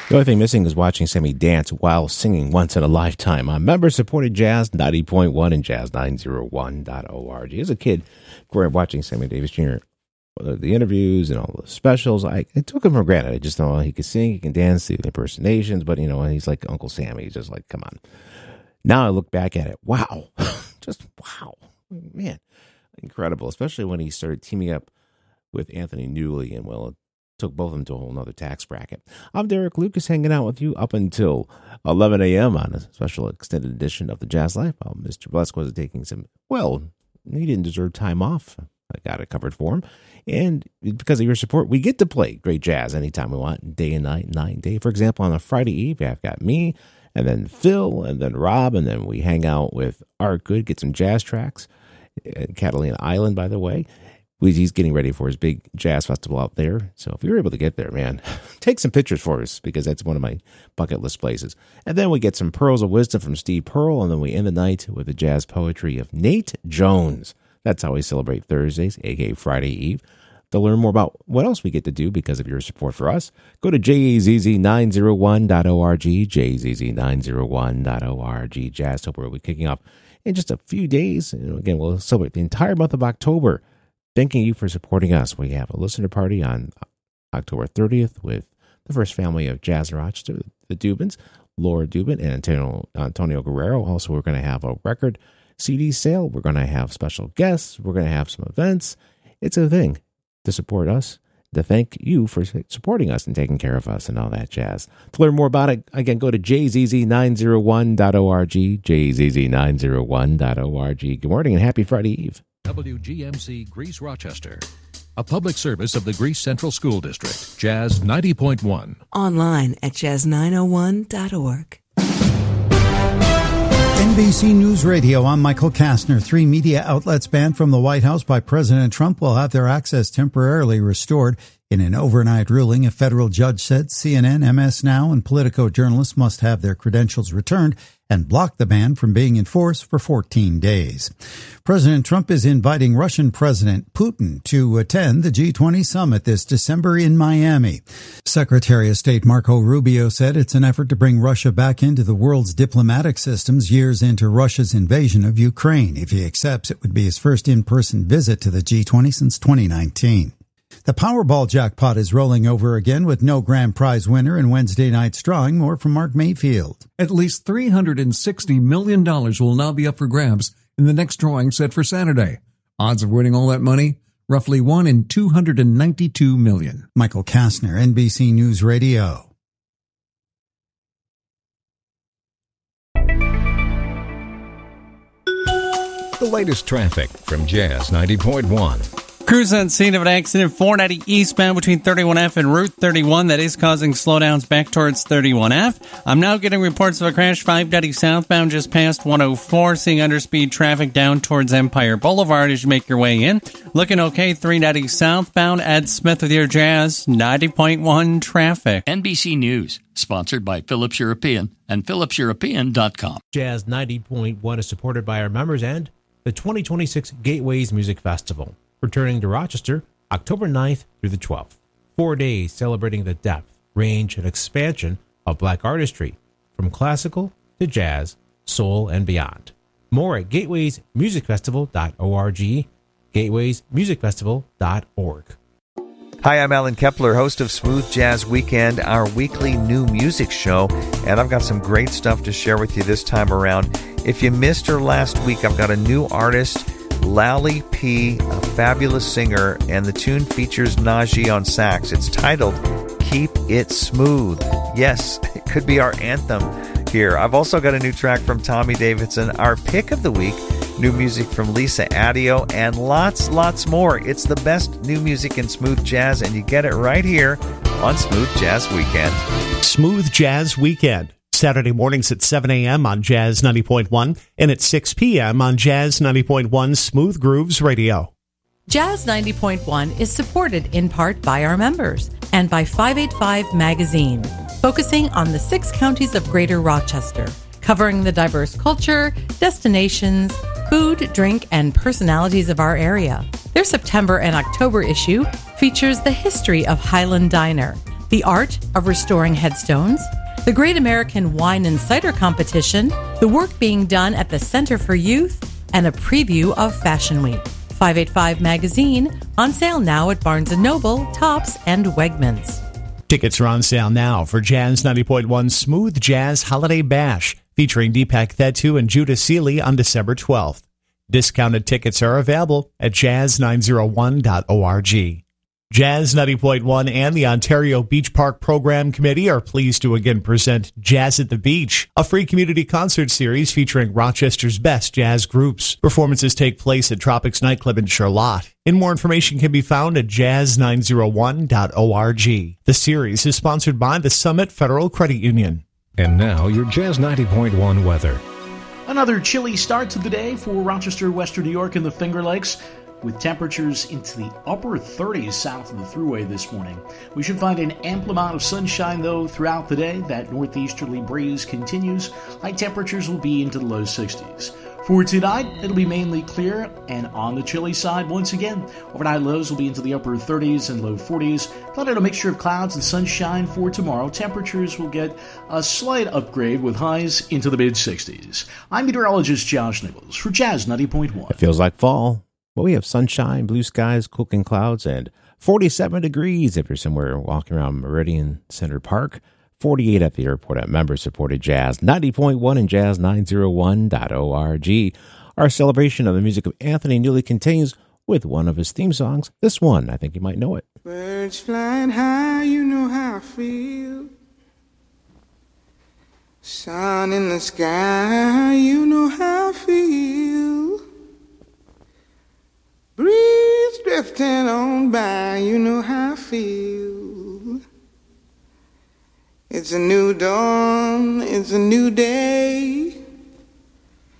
The only thing missing is watching Sammy dance while singing Once in a Lifetime on member-supported Jazz 90.1 and jazz901.org. As a kid, growing up watching Sammy Davis Jr., the interviews and all the specials, I took him for granted. I just know he can sing, he can dance, do the impersonations, but, he's like Uncle Sammy. He's just like, come on. Now I look back at it. Wow. Just wow. Man, incredible, especially when he started teaming up with Anthony Newley, and, well, it took both of them to a whole nother tax bracket. I'm Derek Lucas, hanging out with you up until 11 a.m. on a special extended edition of the Jazz Life. Mr. Blesk was taking some, well, he didn't deserve time off. I got it covered for him. And because of your support, we get to play great jazz anytime we want, day and night, night and day. For example, on a Friday eve, I've got me, and then Phil, and then Rob, and then we hang out with Art Good, get some jazz tracks. Catalina Island, by the way. He's getting ready for his big jazz festival out there. So if you're able to get there, man, take some pictures for us, because that's one of my bucket list places. And then we get some pearls of wisdom from Steve Pearl, and then we end the night with the jazz poetry of Nate Jones. That's how we celebrate Thursdays, aka Friday Eve. To learn more about what else we get to do because of your support for us, go to jazz901.org, jazz901.org. Jazztober will be kicking off in just a few days. And again, we'll celebrate the entire month of October. Thanking you for supporting us. We have a listener party on October 30th with the first family of Jazz Rochester, the Dubins, Laura Dubin and Antonio Guerrero. Also, we're going to have a record CD sale. We're going to have special guests. We're going to have some events. It's a thing to support us, to thank you for supporting us and taking care of us and all that jazz. To learn more about it, again, go to jzz901.org, jzz901.org. Good morning and happy Friday Eve. WGMC Greece Rochester, a public service of the Greece Central School District, Jazz 90.1. Online at jazz901.org. NBC News Radio, I'm Michael Kastner. 3 media outlets banned from the White House by President Trump will have their access temporarily restored. In an overnight ruling, a federal judge said CNN, MS Now, and Politico journalists must have their credentials returned and block the ban from being enforced for 14 days. President Trump is inviting Russian President Putin to attend the G20 summit this December in Miami. Secretary of State Marco Rubio said it's an effort to bring Russia back into the world's diplomatic systems years into Russia's invasion of Ukraine. If he accepts, it would be his first in-person visit to the G20 since 2019. The Powerball jackpot is rolling over again with no grand prize winner in Wednesday night's drawing. More from Mark Mayfield. At least $360 million will now be up for grabs in the next drawing set for Saturday. Odds of winning all that money? Roughly 1 in 292 million. Michael Kastner, NBC News Radio. The latest traffic from Jazz 90.1. Crews on scene of an accident 490 eastbound between 31F and Route 31 that is causing slowdowns back towards 31F. I'm now getting reports of a crash 590 southbound just past 104, seeing underspeed traffic down towards Empire Boulevard as you make your way in. Looking okay, 390 southbound. Ed Smith with your Jazz 90.1 traffic. NBC News, sponsored by Phillips European and PhillipsEuropean.com. Jazz 90.1 is supported by our members and the 2026 Gateways Music Festival, returning to Rochester October 9th through the 12th. 4 days celebrating the depth, range, and expansion of black artistry, from classical to jazz, soul, and beyond. More at gatewaymusicfestival.org, gatewaymusicfestival.org. Hi, I'm Alan Kepler, host of Smooth Jazz Weekend, our weekly new music show, and I've got some great stuff to share with you this time around. If you missed her last week, I've got a new artist, Lally P, a fabulous singer, and the tune features Najee on sax. It's titled Keep It Smooth. Yes, it could be our anthem here. I've also got a new track from Tommy Davidson, our pick of the week, new music from Lisa Adio, and lots more. It's the best new music in smooth jazz, and you get it right here on Smooth Jazz Weekend. Smooth Jazz Weekend. Saturday mornings at 7 a.m. on Jazz 90.1 and at 6 p.m. on Jazz 90.1 Smooth Grooves Radio. Jazz 90.1 is supported in part by our members and by 585 Magazine, focusing on the 6 counties of Greater Rochester, covering the diverse culture, destinations, food, drink, and personalities of our area. Their September and October issue features the history of Highland Diner, the art of restoring headstones, the Great American Wine and Cider Competition, the work being done at the Center for Youth, and a preview of Fashion Week. 585 Magazine, on sale now at Barnes & Noble, Tops, and Wegmans. Tickets are on sale now for Jazz 90.1 Smooth Jazz Holiday Bash, featuring Deepak Thettu and Judah Seeley on December 12th. Discounted tickets are available at jazz901.org. Jazz 90.1 and the Ontario Beach Park Program Committee are pleased to again present Jazz at the Beach, a free community concert series featuring Rochester's best jazz groups. Performances take place at Tropics Nightclub in Charlotte. And more information can be found at jazz901.org. The series is sponsored by the Summit Federal Credit Union. And now, your Jazz 90.1 weather. Another chilly start to the day for Rochester, Western New York, and the Finger Lakes, with temperatures into the upper 30s south of the Thruway this morning. We should find an ample amount of sunshine, though, throughout the day. That northeasterly breeze continues. High temperatures will be into the low 60s. For tonight, it'll be mainly clear and on the chilly side once again. Overnight lows will be into the upper 30s and low 40s. But a mixture of clouds and sunshine for tomorrow. Temperatures will get a slight upgrade with highs into the mid-60s. I'm meteorologist Josh Nichols for Jazz 90.1. It feels like fall. Well, we have sunshine, blue skies, cooking clouds, and 47 degrees if you're somewhere walking around Meridian Center Park. 48 at the airport at member-supported Jazz 90.1 and jazz901.org. Our celebration of the music of Anthony Newley continues with one of his theme songs. This one, I think you might know it. Birds flying high, you know how I feel. Sun in the sky, you know how I feel. Breeze drifting on by, you know how I feel. It's a new dawn, it's a new day.